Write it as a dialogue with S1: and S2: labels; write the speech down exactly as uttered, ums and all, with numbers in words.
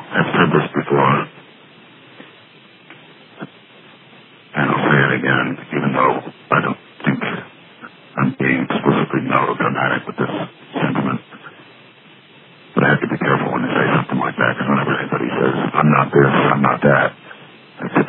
S1: I've said this before, and I'll say it again, even though I don't think I'm being explicitly melodramatic with this sentiment. But I have to be careful when I say something like that, because whenever anybody says, I'm not this, I'm not that,